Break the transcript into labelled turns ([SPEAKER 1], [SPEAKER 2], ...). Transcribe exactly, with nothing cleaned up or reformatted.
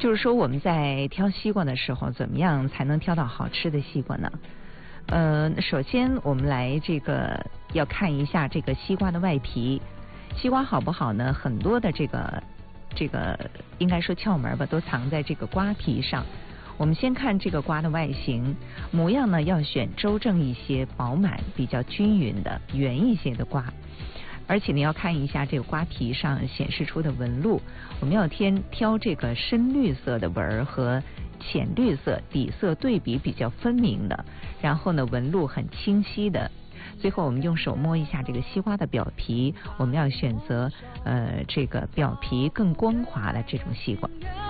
[SPEAKER 1] 就是说我们在挑西瓜的时候，怎么样才能挑到好吃的西瓜呢？呃，首先我们来这个要看一下这个西瓜的外皮，西瓜好不好呢？很多的这个这个应该说窍门吧，都藏在这个瓜皮上。我们先看这个瓜的外形模样呢，要选周正一些、饱满、比较均匀的圆一些的瓜。而且你要看一下这个瓜皮上显示出的纹路，我们要添挑这个深绿色的纹儿和浅绿色底色对比比较分明的，然后呢纹路很清晰的。最后我们用手摸一下这个西瓜的表皮，我们要选择呃这个表皮更光滑的这种西瓜。